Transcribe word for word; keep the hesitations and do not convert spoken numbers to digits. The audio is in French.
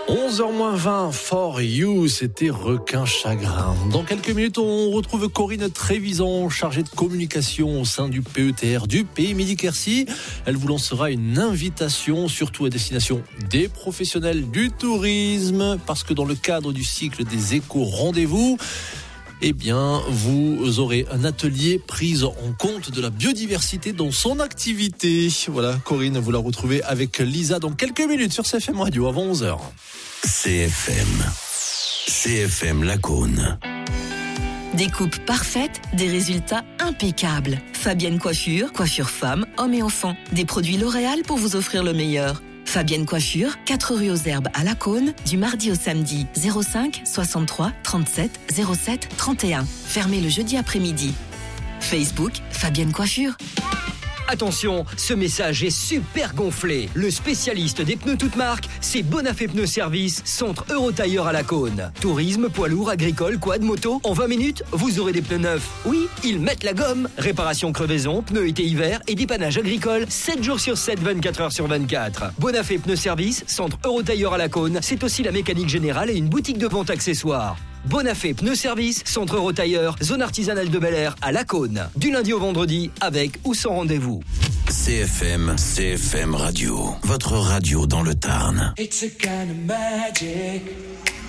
onze heures moins vingt, For You, c'était Requin Chagrin. Dans quelques minutes, on retrouve Corinne Trévisan, chargée de communication au sein du P E T R du Pays Midi-Quercy. Elle vous lancera une invitation, surtout à destination des professionnels du tourisme, parce que dans le cadre du cycle des éco-rendez-vous, eh bien, vous aurez un atelier prise en compte de la biodiversité dans son activité. Voilà, Corinne, vous la retrouvez avec Lisa dans quelques minutes sur C F M Radio avant onze heures. C F M. C F M Lacaune. Des coupes parfaites, des résultats impeccables. Fabienne Coiffure, coiffure femmes, hommes et enfants. Des produits L'Oréal pour vous offrir le meilleur. Fabienne Coiffure, quatre rue aux Herbes à Lacaune, du mardi au samedi, zéro cinq soixante-trois trente-sept zéro sept trente et un. Fermé le jeudi après-midi. Facebook, Fabienne Coiffure. Attention, ce message est super gonflé. Le spécialiste des pneus toutes marques, c'est Bonafé Pneus Service, centre Eurotailleur à Lacaune. Tourisme, poids lourd, agricole, quad, moto. En vingt minutes, vous aurez des pneus neufs. Oui, ils mettent la gomme. Réparation crevaison, pneus été-hiver et dépannage agricole, sept jours sur sept, vingt-quatre heures sur vingt-quatre. Bonafé Pneus Service, centre Eurotailleur à Lacaune, c'est aussi la mécanique générale et une boutique de vente accessoires. Bonafé Pneus Service, centre Eurotailleur, zone artisanale de Bel Air à Lacaune. Du lundi au vendredi, avec ou sans rendez-vous. C F M, C F M Radio, votre radio dans le Tarn. It's a kind of magic.